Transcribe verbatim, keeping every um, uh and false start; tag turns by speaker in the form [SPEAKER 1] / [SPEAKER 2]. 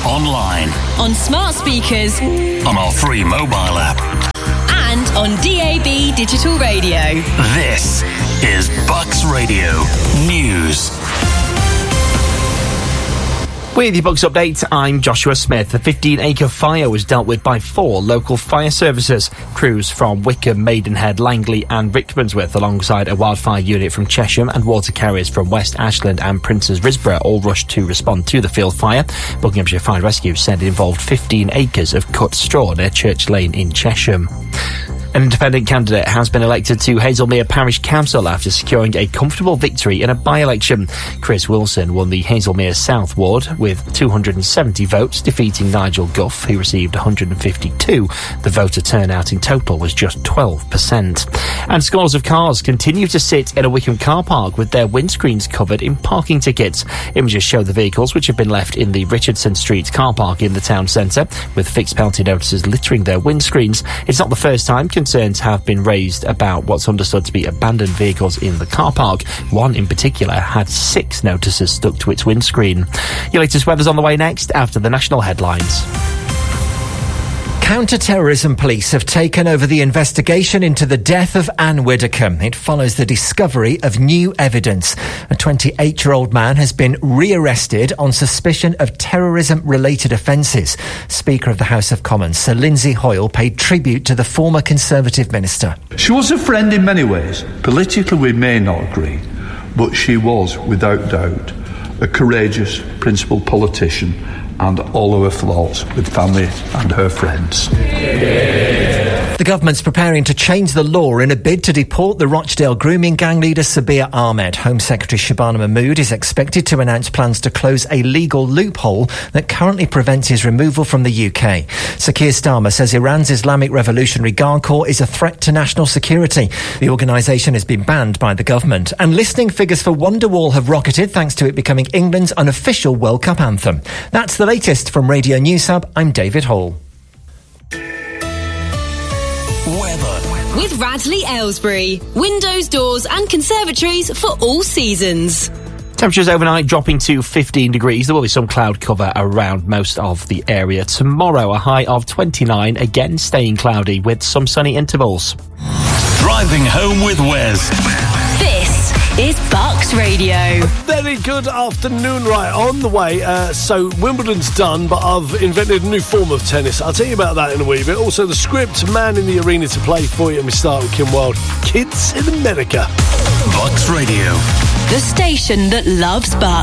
[SPEAKER 1] online,
[SPEAKER 2] on smart speakers,
[SPEAKER 1] on our free mobile app,
[SPEAKER 2] and on D A B digital radio.
[SPEAKER 1] This is Bucks Radio News.
[SPEAKER 3] With your Bucks update, I'm Joshua Smith. A fifteen-acre fire was dealt with by four local fire services. Crews from Wickham, Maidenhead, Langley and Rickmansworth, alongside a wildfire unit from Chesham and water carriers from West Ashland and Princes Risborough, all rushed to respond to the field fire. Buckinghamshire Fire Rescue said it involved fifteen acres of cut straw near Church Lane in Chesham. An independent candidate has been elected to Hazelmere Parish Council after securing a comfortable victory in a by-election. Chris Wilson won the Hazelmere South Ward with two hundred seventy votes, defeating Nigel Gough, who received one hundred fifty-two. The voter turnout in total was just twelve percent. And scores of cars continue to sit in a Wickham car park with their windscreens covered in parking tickets. Images show the vehicles which have been left in the Richardson Street car park in the town centre, with fixed penalty notices littering their windscreens. It's not the first time concerns have been raised about what's understood to be abandoned vehicles in the car park. One in particular had six notices stuck to its windscreen. Your latest weather's on the way next after the national headlines.
[SPEAKER 4] Counter-terrorism police have taken over the investigation into the death of Anne Widdecombe. It follows the discovery of new evidence. A twenty-eight-year-old man has been re-arrested on suspicion of terrorism-related offences. Speaker of the House of Commons, Sir Lindsay Hoyle, paid tribute to the former Conservative minister.
[SPEAKER 5] She was a friend in many ways. Politically, we may not agree, but she was, without doubt, a courageous, principled politician, and all of her flaws with family and her friends.
[SPEAKER 4] The government's preparing to change the law in a bid to deport the Rochdale grooming gang leader Sabir Ahmed. Home Secretary Shabana Mahmood is expected to announce plans to close a legal loophole that currently prevents his removal from the U K. Sir Keir Starmer says Iran's Islamic Revolutionary Guard Corps is a threat to national security. The organisation has been banned by the government. And listening figures for Wonderwall have rocketed thanks to it becoming England's unofficial World Cup anthem. That's the latest from Radio News Hub. I'm David Hall.
[SPEAKER 1] Weather.
[SPEAKER 2] With Radley Aylesbury. Windows, doors and conservatories for all seasons.
[SPEAKER 3] Temperatures overnight dropping to fifteen degrees. There will be some cloud cover around most of the area. Tomorrow, a high of twenty-nine, again staying cloudy with some sunny intervals.
[SPEAKER 1] Driving home with Wes.
[SPEAKER 2] This is Bucks Radio.
[SPEAKER 6] Very good afternoon. Right, on the way. Uh, so, Wimbledon's done, but I've invented a new form of tennis. I'll tell you about that in a wee bit. Also, the script, Man in the Arena to play for you. And we start with Kim Wilde. Kids in America.
[SPEAKER 1] Bucks Radio.
[SPEAKER 2] The station that loves Bucks.